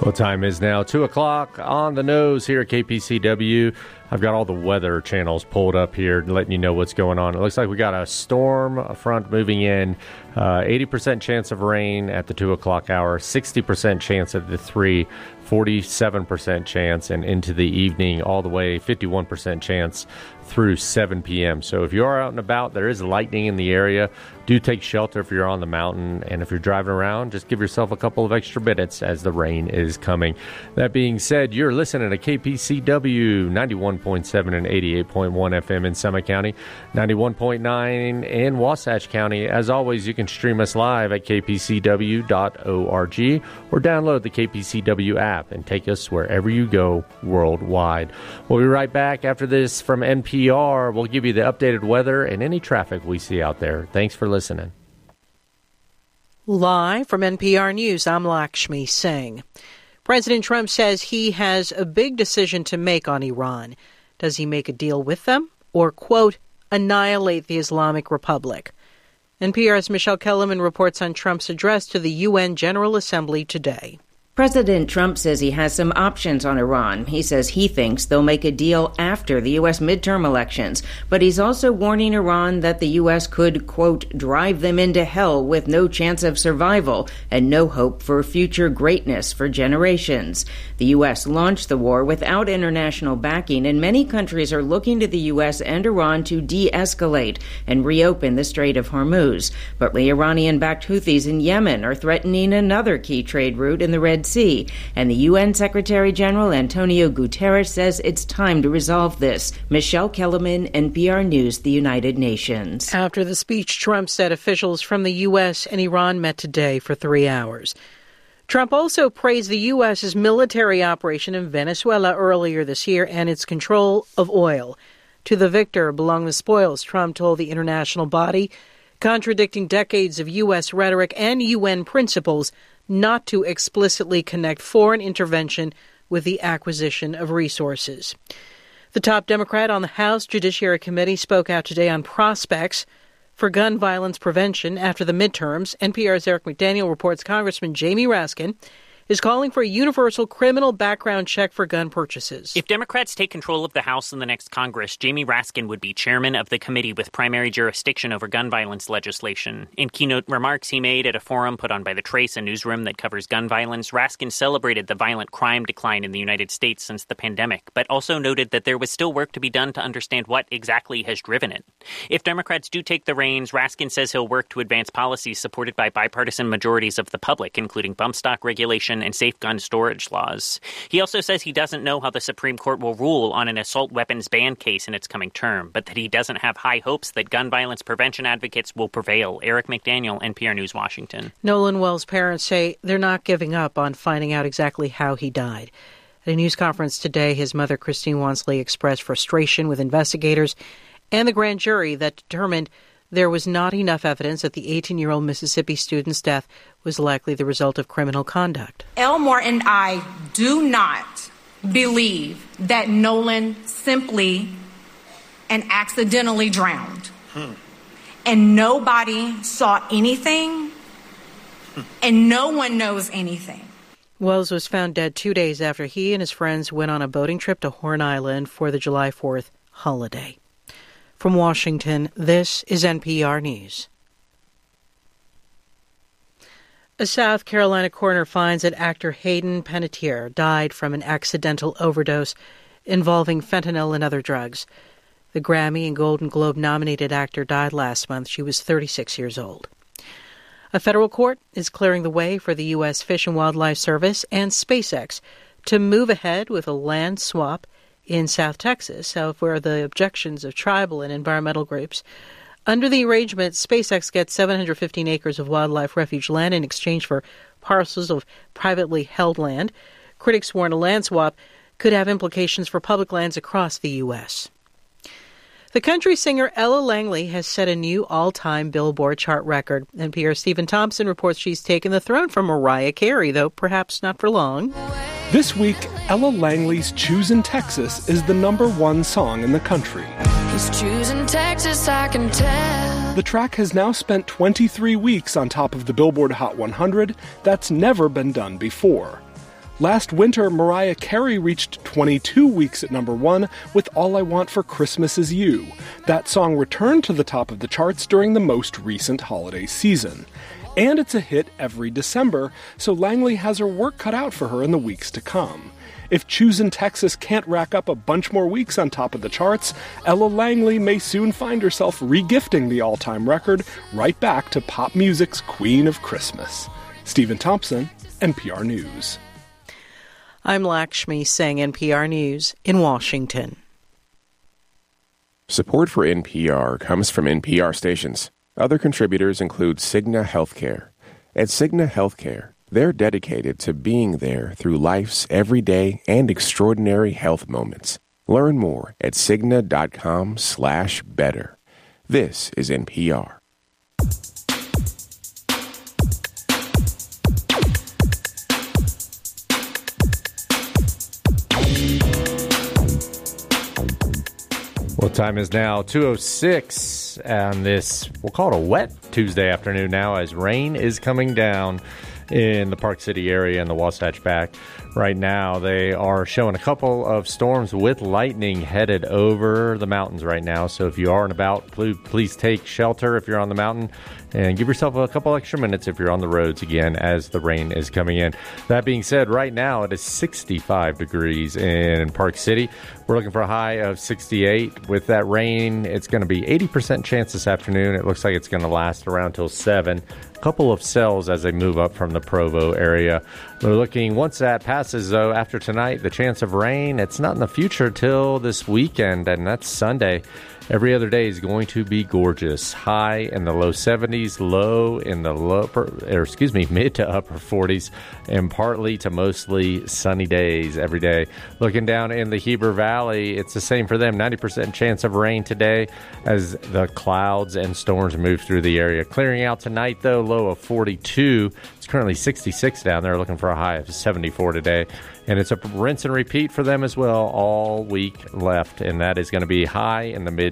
Well, time is now 2 o'clock on the nose here at KPCW. I've got all the weather channels pulled up here, letting you know what's going on. It looks like we got a storm front moving in. 80% chance of rain at the 2 o'clock hour, 60% chance at the 3, 47% chance, and into the evening all the way, 51% chance through 7 p.m. So if you are out and about, there is lightning in the area. Do take shelter if you're on the mountain, and if you're driving around, just give yourself a couple of extra minutes as the rain is coming. That being said, you're listening to KPCW 91.7 and 88.1 FM in Summit County, 91.9 in Wasatch County. As always, you can stream us live at kpcw.org or download the KPCW app and take us wherever you go worldwide. We'll be right back after this from NPR. We'll give you the updated weather and any traffic we see out there. Thanks for listening. Live from NPR News, I'm Lakshmi Singh. President Trump says he has a big decision to make on Iran. Does he make a deal with them or, quote, annihilate the Islamic Republic? NPR's Michelle Kellerman reports on Trump's address to the UN General Assembly today. President Trump says he has some options on Iran. He says he thinks they'll make a deal after the U.S. midterm elections. But he's also warning Iran that the U.S. could, quote, drive them into hell with no chance of survival and no hope for future greatness for generations. The U.S. launched the war without international backing, and many countries are looking to the U.S. and Iran to de-escalate and reopen the Strait of Hormuz. But the Iranian-backed Houthis in Yemen are threatening another key trade route in the Red Sea, and the UN Secretary General Antonio Guterres says it's time to resolve this. Michelle Kellerman, NPR News, the United Nations. After the speech, Trump said officials from the U.S. and Iran met today for 3 hours. Trump also praised the U.S.'s military operation in Venezuela earlier this year and its control of oil. To the victor belong the spoils, Trump told the international body, contradicting decades of U.S. rhetoric and UN principles not to explicitly connect foreign intervention with the acquisition of resources. The top Democrat on the House Judiciary Committee spoke out today on prospects for gun violence prevention after the midterms. NPR's Eric McDaniel reports Congressman Jamie Raskin is calling for a universal criminal background check for gun purchases. If Democrats take control of the House in the next Congress, Jamie Raskin would be chairman of the committee with primary jurisdiction over gun violence legislation. In keynote remarks he made at a forum put on by The Trace, a newsroom that covers gun violence, Raskin celebrated the violent crime decline in the United States since the pandemic, but also noted that there was still work to be done to understand what exactly has driven it. If Democrats do take the reins, Raskin says he'll work to advance policies supported by bipartisan majorities of the public, including bump stock regulation and safe gun storage laws. He also says he doesn't know how the Supreme Court will rule on an assault weapons ban case in its coming term, but that he doesn't have high hopes that gun violence prevention advocates will prevail. Eric McDaniel, NPR News, Washington. Nolan Wells' parents say they're not giving up on finding out exactly how he died. At a news conference today, his mother, Christine Wansley, expressed frustration with investigators and the grand jury that determined there was not enough evidence that the 18-year-old Mississippi student's death was likely the result of criminal conduct. Elmore and I do not believe that Nolan simply and accidentally drowned. And nobody saw anything, and no one knows anything. Wells was found dead 2 days after he and his friends went on a boating trip to Horn Island for the July 4th holiday. From Washington, this is NPR News. A South Carolina coroner finds that actor Hayden Panettiere died from an accidental overdose involving fentanyl and other drugs. The Grammy and Golden Globe-nominated actor died last month. She was 36 years old. A federal court is clearing the way for the U.S. Fish and Wildlife Service and SpaceX to move ahead with a land swap in South Texas, where the objections of tribal and environmental groups. Under the arrangement, SpaceX gets 715 acres of wildlife refuge land in exchange for parcels of privately held land. Critics warn a land swap could have implications for public lands across the U.S. The country singer Ella Langley has set a new all-time Billboard chart record. NPR's Stephen Thompson reports she's taken the throne from Mariah Carey, though perhaps not for long. This week, Ella Langley's Choosin' Texas is the #1 song in the country. He's choosing Texas, I can tell. The track has now spent 23 weeks on top of the Billboard Hot 100. That's never been done before. Last winter, Mariah Carey reached 22 weeks at number 1 with All I Want for Christmas Is You. That song returned to the top of the charts during the most recent holiday season. And it's a hit every December, so Langley has her work cut out for her in the weeks to come. If Choosin' Texas can't rack up a bunch more weeks on top of the charts, Ella Langley may soon find herself regifting the all-time record right back to pop music's Queen of Christmas. Stephen Thompson, NPR News. I'm Lakshmi Singh, NPR News in Washington. Support for NPR comes from NPR stations. Other contributors include Cigna Healthcare. At Cigna Healthcare, they're dedicated to being there through life's everyday and extraordinary health moments. Learn more at Cigna.com/better. This is NPR. Well, time is now 2:06 on this, we'll call it a wet Tuesday afternoon now, as rain is coming down in the Park City area and the Wasatch Back. Right now, they are showing a couple of storms with lightning headed over the mountains right now. So if you are and about, please take shelter if you're on the mountain, and give yourself a couple extra minutes if you're on the roads again as the rain is coming in. That being said, right now it is 65 degrees in Park City. We're looking for a high of 68. With that rain, it's going to be 80% chance this afternoon. It looks like it's going to last around till 7. A couple of cells as they move up from the Provo area. We're looking, once that passes, though, after tonight, the chance of rain, it's not in the future till this weekend, and that's Sunday. Every other day is going to be gorgeous. High in the low 70s, low in the mid to upper 40s, and partly to mostly sunny days every day. Looking down in the Heber Valley, it's the same for them. 90% chance of rain today as the clouds and storms move through the area. Clearing out tonight, though, low of 42. It's currently 66 down there, looking for a high of 74 today. And it's a rinse and repeat for them as well all week left, and that is going to be high in the mid